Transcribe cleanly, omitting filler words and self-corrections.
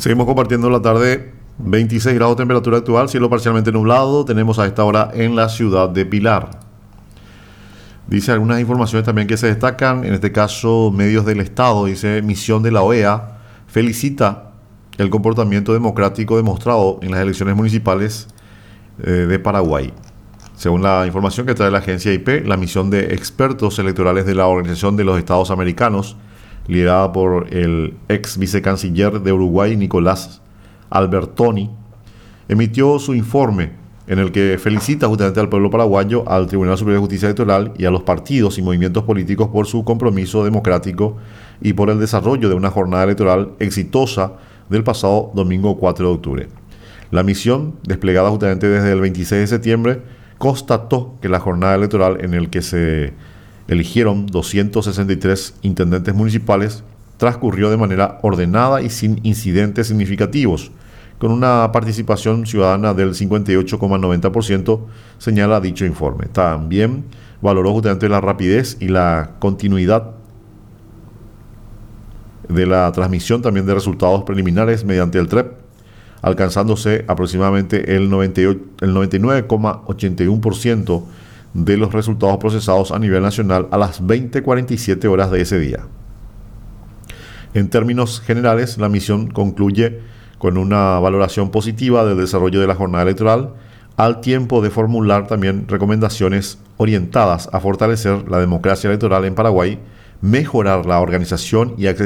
Seguimos compartiendo la tarde, 26 grados de temperatura actual, cielo parcialmente nublado, tenemos a esta hora en la ciudad de Pilar. Dice algunas informaciones también que se destacan, en este caso medios del Estado, dice misión de la OEA, felicita el comportamiento democrático demostrado en las elecciones municipales de Paraguay. Según la información que trae la agencia IP, la misión de expertos electorales de la Organización de los Estados Americanos, liderada por el ex vicecanciller de Uruguay, Nicolás Albertoni, emitió su informe en el que felicita justamente al pueblo paraguayo, al Tribunal Superior de Justicia Electoral y a los partidos y movimientos políticos por su compromiso democrático y por el desarrollo de una jornada electoral exitosa del pasado domingo 4 de octubre. La misión, desplegada justamente desde el 26 de septiembre, constató que la jornada electoral en el que se eligieron 263 intendentes municipales transcurrió de manera ordenada y sin incidentes significativos, con una participación ciudadana del 58,90%, señala dicho informe. También valoró justamente la rapidez y la continuidad de la transmisión también de resultados preliminares mediante el TREP, alcanzándose aproximadamente el 99,81% de los resultados procesados a nivel nacional a las 20:47 horas de ese día. En términos generales, la misión concluye con una valoración positiva del desarrollo de la jornada electoral, al tiempo de formular también recomendaciones orientadas a fortalecer la democracia electoral en Paraguay, mejorar la organización y accesibilidad